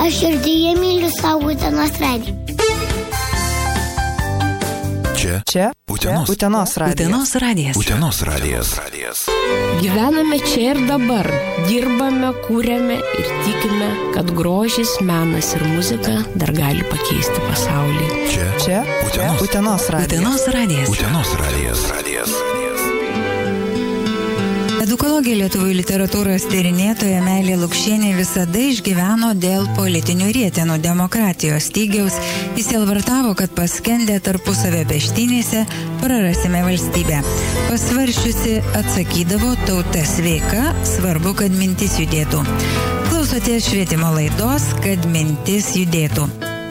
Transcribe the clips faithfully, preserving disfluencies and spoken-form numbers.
Aš širdyje myliu savo Utenos radiją. Čia, Čia Utenos. Utenos radijas. Utenos radijas. Utenos radijas. Gyvename čia ir dabar, dirbame, kūrėme ir tikime, kad grožis, menas ir muzika dar gali pakeisti pasaulį. Čia, Čia Utenos. Utenos radijas. Utenos radijas. Utenos radijas. radijas. Edukologė lietuvių literatūros tyrinėtoja Meilė Lukšienė visada išgyveno dėl politinių rietenų demokratijos stygiaus. Jis elvartavo, kad paskendę tarpusavio peštynėse prarasime valstybę. Pasvaršiusi atsakydavo, tauta sveika, svarbu, kad mintis judėtų. Klausotės švietimo laidos, kad mintis judėtų.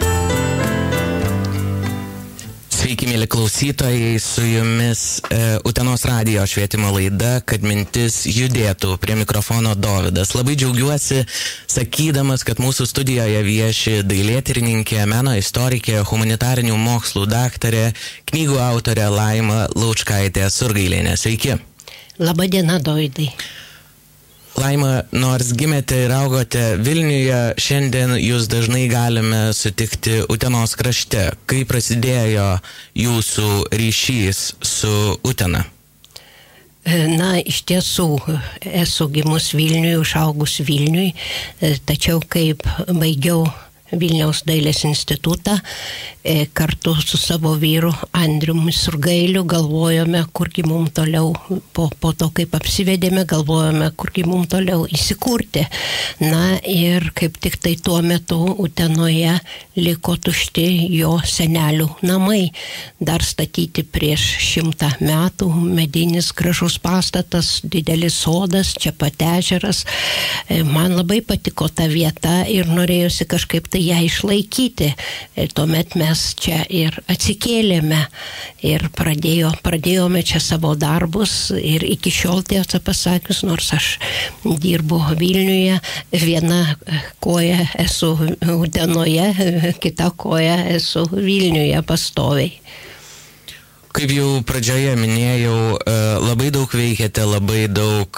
Sveiki, mėly klausytojai, su jumis e, Utenos radijo švietimo laida, kad mintis judėtų. Prie mikrofono Dovydas. Labai džiaugiuosi, sakydamas, kad mūsų studijoje vieši dailėtyrininkė, meno istorikė, humanitarinių mokslų daktarė, knygų autorė Laima Laučkaitė Surgailienė. Sveiki. Labą dieną, Dovydai. Laima, nors gimėte ir augote Vilniuje, šiandien jūs dažnai galime sutikti Utenos krašte. Kai prasidėjo jūsų ryšys su Utena? Na, iš tiesų, esu gimus Vilniuje, užaugus Vilniuje, tačiau kaip baigiau Vilniaus dailės institutą, kartu su savo vyru Andriumi Surgailiu galvojome, kurgi mums toliau, po, po to kaip apsivedėme, galvojome, kurgi mums toliau įsikurti. Na ir kaip tik tai tuo metu Utenoje liko tušti jo senelių namai, dar statyti prieš šimtą metų, medinis gražus pastatas, didelis sodas, čia pat ežeras. Man labai patiko ta vieta ir norėjosi kažkaip tai ją išlaikyti. Ir tuomet mes čia ir atsikėlėme ir pradėjo, pradėjome čia savo darbus ir iki šiol, tiesą pasakius, nors aš dirbu Vilniuje, viena koja esu Utenoje, kita koja esu Vilniuje pastoviai. Kaip jau pradžioje minėjau, labai daug veikiate, labai daug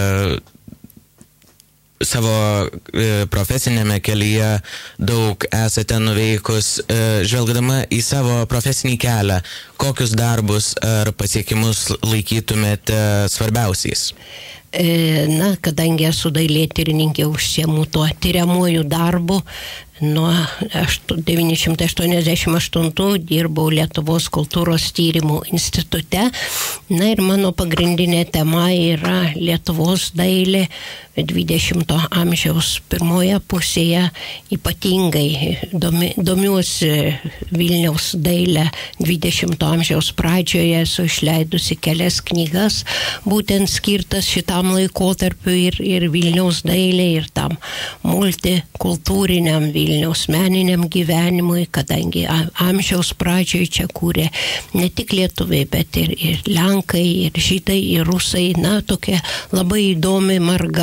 savo profesinėme kelyje daug esate nuveikus. Žvelgdama į savo profesinį kelią, kokius darbus ar pasiekimus laikytumėte svarbiausiais? Na, kadangi esu dailėtyrininkė, užsiemu tuo tyriamuoju darbu, nuo devyni šimtai aštuoniasdešimt aštuntų dirbau Lietuvos kultūros tyrimų institute. Na ir mano pagrindinė tema yra Lietuvos dailė dvidešimto amžiaus pirmoje pusėje. Ypatingai domi, domiuosi Vilniaus dailę dvidešimto amžiaus pradžioje, esu išleidusi kelias knygas, būtent skirtas šitam laikotarpiu ir, ir Vilniaus dailė, ir tam multikultūriniam Vilniaus meniniam gyvenimui, kadangi amžiaus pradžioje čia kūrė ne tik lietuviai, bet ir, ir lenkai, ir žydai, ir rusai. Na, tokia labai įdomi, marga